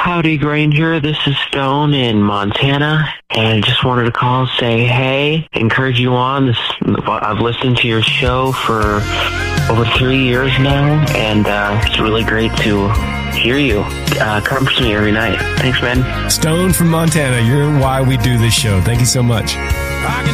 Howdy, Granger. This is Stone in Montana, and just wanted to call, say hey, encourage you on. I've listened to your show for over 3 years now, and it's really great to hear you. Comforts me every night. Thanks, man. Stone from Montana, you're why we do this show. Thank you so much.